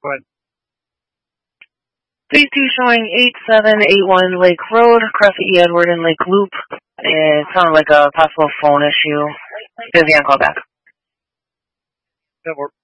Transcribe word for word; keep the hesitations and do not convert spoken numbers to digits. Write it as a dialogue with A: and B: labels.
A: Go ahead.
B: three two showing eight seven eight one Lake Road, across the E. Edward and Lake Loop. It sounded like a possible phone issue. Vivian, call back.
A: That worked.